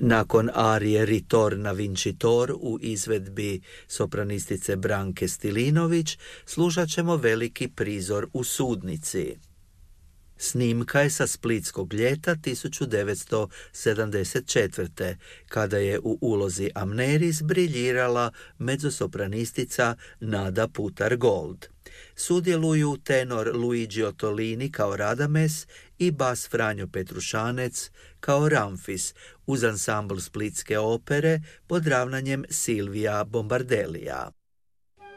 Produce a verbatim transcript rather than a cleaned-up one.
Nakon arije Ritorna Vincitor u izvedbi sopranistice Branke Stilinović slušat ćemo veliki prizor u sudnici. Snimka je sa Splitskog ljeta tisuću devetsto sedamdeset četvrte. kada je u ulozi Amneris briljirala mezzosopranistica Nada Putar-Gold. Sudjeluju tenor Luigi Ottolini kao Radames i bas Franjo Petrušanec kao Ramfis uz ansambl Splitske opere pod ravnanjem Silvija Bombardellija.